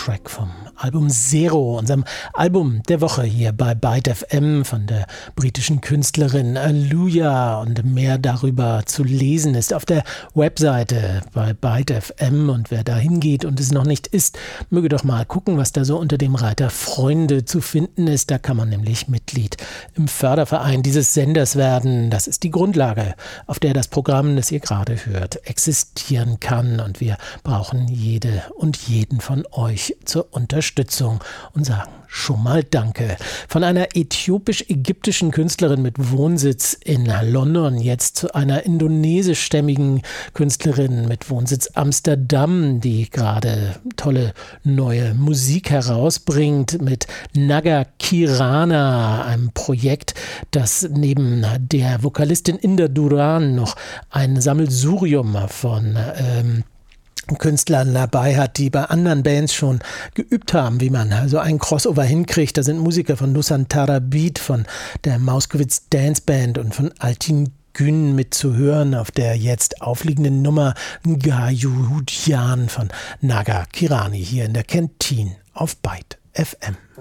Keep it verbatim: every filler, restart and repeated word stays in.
Track vom Album Zero, unserem Album der Woche hier bei Byte F M von der britischen Künstlerin Aaliyah. Und mehr darüber zu lesen ist auf der Webseite bei Byte F M. Und wer da hingeht und es noch nicht ist, möge doch mal gucken, was da so unter dem Reiter Freunde zu finden ist. Da kann man nämlich Mitglied im Förderverein dieses Senders werden. Das ist die Grundlage, auf der das Programm, das ihr gerade hört, existieren kann. Und wir brauchen jede und jeden von euch zur Unterstützung und sagen schon mal Danke. Von einer äthiopisch-ägyptischen Künstlerin mit Wohnsitz in London jetzt zu einer indonesischstämmigen Künstlerin mit Wohnsitz Amsterdam, die gerade tolle neue Musik herausbringt mit Naga Kirana, einem Projekt, das neben der Vokalistin Inda Duran noch ein Sammelsurium von ähm, Künstlern dabei hat, die bei anderen Bands schon geübt haben, wie man so einen Crossover hinkriegt. Da sind Musiker von Nusantara Beat, von der Mauskowitz Dance Band und von Altin Gün mit zu hören auf der jetzt aufliegenden Nummer Ngayuhudian von Naga Kirani hier in der Kentine auf Byte F M.